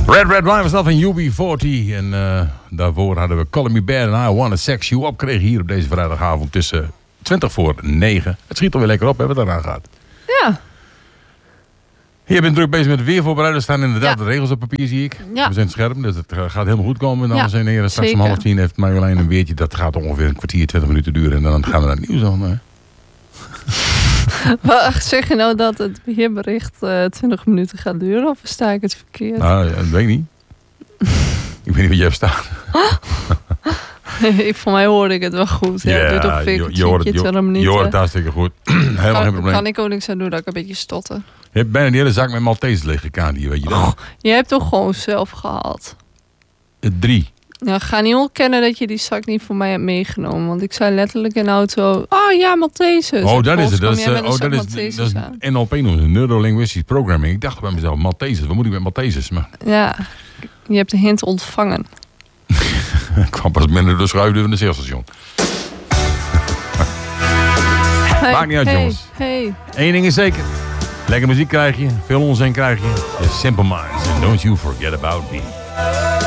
Red Wine was dat van UB40. En daarvoor hadden we Call Me Bad and I Wanna Sex You Up. Kregen hier op deze vrijdagavond tussen 9:20. Het schiet alweer lekker op, hè, wat eraan gaat. Ja. Je bent druk bezig met het weer voorbereiden. Er staan inderdaad de regels op papier, zie ik. Ja. We zijn scherp, dus het gaat helemaal goed komen. Dames en heren, straks zeker. om 9:30 heeft Marjolein een weertje. Dat gaat ongeveer een kwartier, 20 minuten duren. En dan gaan we naar het nieuws aan. Wacht, zeg je nou dat het weerbericht 20 minuten gaat duren? Of versta ik het verkeerd? Nou, dat weet ik niet. Ik weet niet wat jij verstaat. Voor mij hoorde ik het wel goed. Ja, het duurt ongeveer een kwartiertje, 20 minuten. Je hoort het hartstikke goed. Helemaal geen probleem. Kan ik ook niks aan doen dat ik een beetje stotter. Je hebt bijna die hele zak met Maltesers leeggekaan hier, weet je dat? Je hebt toch gewoon zelf gehaald? 3. Nou, ga niet ontkennen dat je die zak niet voor mij hebt meegenomen. Want ik zei letterlijk in de auto... Oh ja, Maltesers. Oh, dat is het. Dat is NLP noemen, Neuro-Linguistisch Programming. Ik dacht bij mezelf, Maltesers. Wat moet ik met Maltesers? Maar ja, je hebt de hint ontvangen. ik kwam pas minder door de schuifdeur van de zeelstation. Maakt niet uit, jongens. Hey. Eén ding is zeker. Lekker muziek krijg je. Veel onzin krijg je. Simple Minds. And don't you forget about me.